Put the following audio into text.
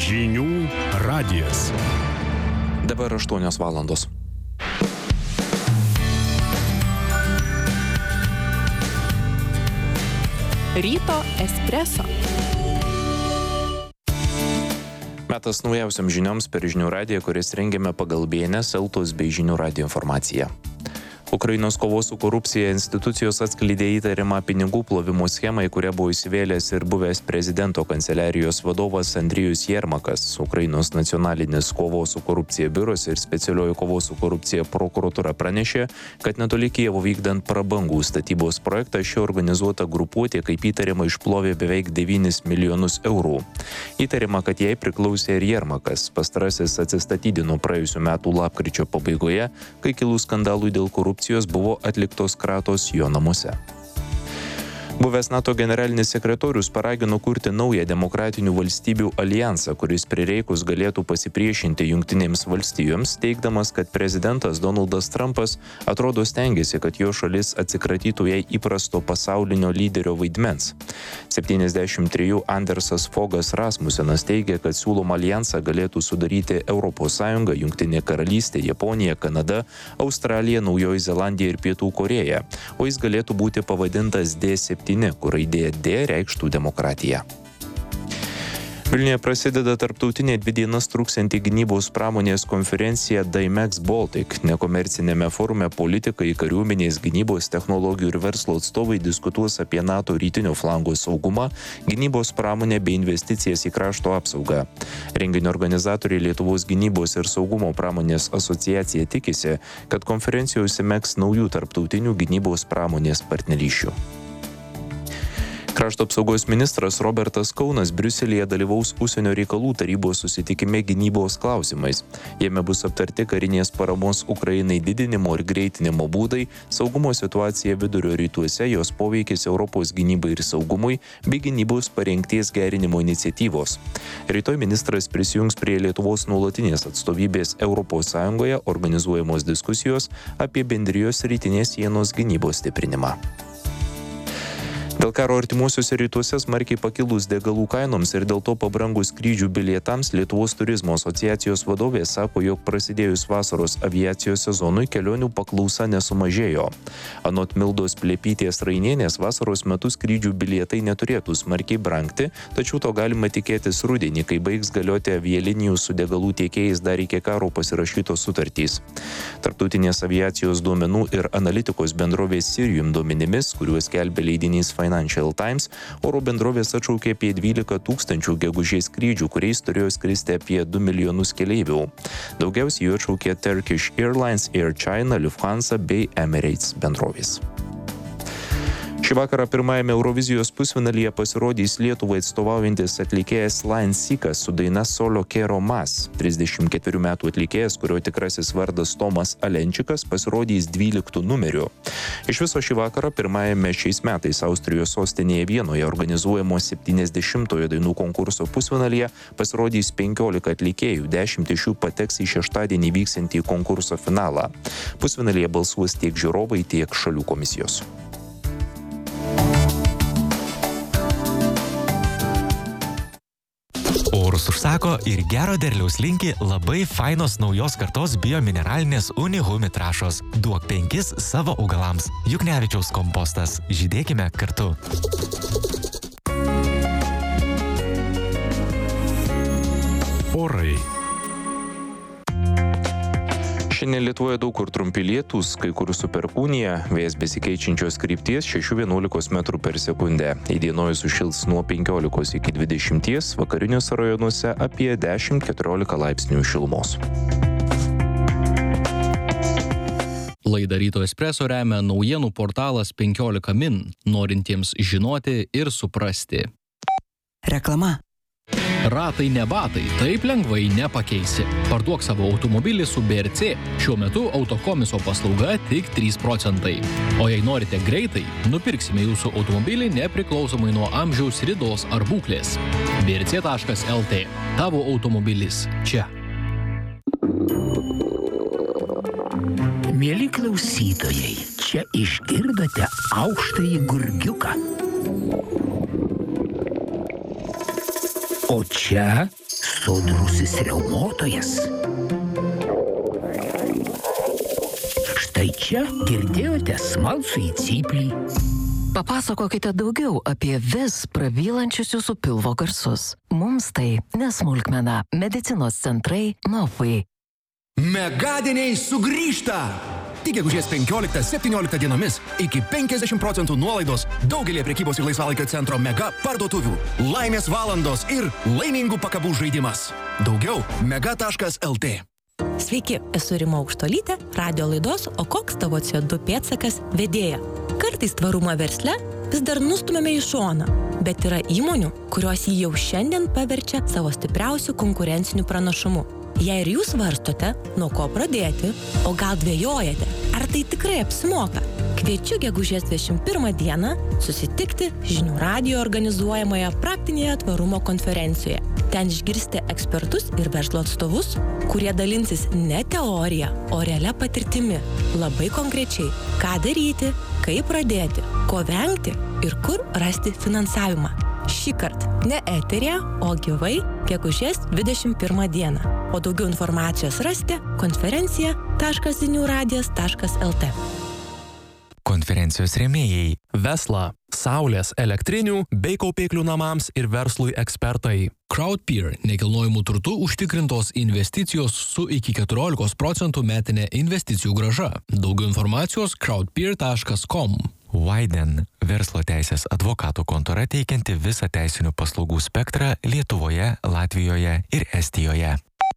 Žinių radijas. Dabar 8 valandos. Ryto espreso. Metas naujausiam žinioms per Žinių radiją, kuris rengiame pagal BNS, Eltos bei Žinių radijo informaciją. Ukrainos kovos su korupcija institucijos atskleidė įtarimą pinigų plovimo schemą, į kurią buvo įsivėlęs ir buvęs prezidento kanceliarijos vadovas Andrijus Jermakas. Ukrainos nacionalinis kovos su korupcija biuras ir specialioji kovos su korupcija prokuratūra pranešė, kad netoli Kijevo vykdant prabangų statybos projektą ši organizuota grupuotė kaip įtariama išplovė beveik 9 milijonus eurų. Įtariama, kad jai priklausė ir Jermakas. Pastarasis atsistatydino praėjusių metų lapkričio pabaigoje, kai kilus skandalui dėl korupcijos buvo atliktos kratos jo namuose. Buvęs NATO generalinis sekretorius paragino kurti naują demokratinių valstybių alijansą, kuris prireikus galėtų pasipriešinti Jungtinėms valstijoms, teigdamas, kad prezidentas Donaldas Trumpas atrodo stengiasi, kad jo šalis atsikratytų jai įprasto pasaulinio lyderio vaidmens. 73 Andersas Fogas Rasmusenas teigia, kad siūloma alijansą galėtų sudaryti ES, Jungtinė karalystė, Japonija, Kanada, Australija, Naujoji Zelandija ir Pietų Korėja, o jis galėtų būti pavadintas D7, kur raidė D reikštų demokratiją. Vilniuje prasideda tarptautinė 2 dienas truksianti gynybos pramonės konferencija Dymex Baltic. Nekomercinėme forume politikai, kariuomenės, gynybos, technologijų ir verslo atstovai diskutuos apie NATO rytinio flango saugumą, gynybos pramonę bei investicijas į krašto apsaugą. Renginio organizatoriai Lietuvos gynybos ir saugumo pramonės asociacija tikisi, kad konferencijoje įsimegs naujų tarptautinių gynybos pramonės partnerysčių. Krašto apsaugos ministras Robertas Kaunas Briuselyje dalyvaus Užsienio reikalų tarybos susitikime gynybos klausimais. Jame bus aptarti karinės paramos Ukrainai didinimo ir greitinimo būdai, saugumo situacija Vidurio rytuose, jos poveikis Europos gynybai ir saugumui bei gynybos parengties gerinimo iniciatyvos. Rytoj ministras prisijungs prie Lietuvos nuolatinės atstovybės ES organizuojamos diskusijos apie bendrijos rytinės sienos gynybos stiprinimą. Dėl karo artimuosiuose rytuose smarkiai pakilus degalų kainoms ir dėl to pabrangus skrydžių bilietams Lietuvos turizmo asociacijos vadovė sako, jog prasidėjus vasaros aviacijos sezonui kelionių paklausa nesumažėjo. Anot Mildos Plepytės Rainienės, vasaros metu skrydžių bilietai neturėtų smarkiai brangti, tačiau to galima tikėtis rudenį, kai baigs galioti avialinijų su degalų tiekėjais dar iki karo pasirašytos sutartys. Tarptautinės aviacijos duomenų ir analitikos bendrovės Sirium duomenimis, kuriuos skelbia leidinys Financial Times, oro bendrovės atšaukė apie 12 000 gegužės skrydžių, kuriais turėjo skristi apie 2 milijonus keleivių. Daugiausiai jų atšaukė Turkish Airlines, Air China, Lufthansa bei Emirates bendrovės. Šį vakarą pirmajame Eurovizijos pusfinalyje pasirodys Lietuvai atstovaujantis atlikėjas Lion Seekas su daina Solo Quiero Más. 34 metų atlikėjas, kurio tikrasis vardas Tomas Alenčikas, pasirodys 12 numeriu. Iš viso šį vakarą pirmajame šiais metais Austrijos sostinėje Vienoje organizuojamo 70-ojo dainų konkurso pusfinalyje pasirodys 15 atlikėjų, 10 iš jų pateks į šeštadienį vyksiantį konkurso finalą. Pusfinalyje balsuos tiek žiūrovai, tiek šalių komisijos. Orus užsako ir gero derliaus linki labai fainos naujos kartos biomineralinės Unihumi trąšos. Duok 5 savo augalams. Juknevičiaus kompostas. Žydėkime kartu. Orai. Šiandien Lietuvoje daug kur trumpi lietūs, kai kur su perkūnija, vėjas besikeičiančios krypties 6–11 metrų per sekundę. Įdienojus sušils nuo 15 iki 20, vakariniuose rajonuose apie 10–14 laipsnių šilumos. Laidą Ryto espreso remia naujienų portalas 15 min, norintiems žinoti ir suprasti. Reklama. Ratai ne batai, taip lengvai nepakeisi. Parduok savo automobilį su BRC. Šiuo metu autokomiso paslauga tik 3%. O jei norite greitai, nupirksime jūsų automobilį nepriklausomai nuo amžiaus, ridos ar būklės. brc.lt. Tavo automobilis čia. Mieli klausytojai, čia išgirdote aukštąjį gurgiuką. O čia sodrusis riaumotojas. Štai čia girdėjote smalsųjį cyplį. Papasakokite daugiau apie vis prabylančius jūsų pilvo garsus. Mums tai nesmulkmena. Medicinos centrai Nofai. Megadieniai sugrįžta! Tik gegužės 15-17 dienomis iki 50% nuolaidos daugelį prekybos ir laisvalaikio centro Mega parduotuvių. Laimės valandos ir laimingų pakabų žaidimas. Daugiau mega.lt. Sveiki, esu Rima Aukštolytė, radio laidos O koks tavo CO2 pėdsakas vedėja. Kartais tvarumą versle vis dar nustumėme į šoną, bet yra įmonių, kurios jį jau šiandien paverčia savo stipriausių konkurencinių pranašumų. Jei ir jūs svarstote, nuo ko pradėti, o gal dvejojate, ar tai tikrai apsimoka, kviečiu gegužės 21 dieną susitikti Žinių radijo organizuojamoje praktinėje tvarumo konferencijoje. Ten išgirsite ekspertus ir verslo atstovus, kurie dalinsis ne teorija, o realia patirtimi. Labai konkrečiai, ką daryti, kaip pradėti, ko vengti ir kur rasti finansavimą. Šįkart ne eterija, o gyvai gegužės 21 dieną. O daugiau informacijos rasite konferencija.ziniuradijas.lt. Konferencijos rėmėjai. Vesla, saulės, elektrinių bei kaupiklių namams ir verslui ekspertai. Crowdpeer – nekilnojamų turtų užtikrintos investicijos su iki 14% metinė investicijų grąža. Daugiau informacijos crowdpeer.com. Widen – verslo teisės advokatų kontora teikianti visą teisinių paslaugų spektrą Lietuvoje, Latvijoje ir Estijoje.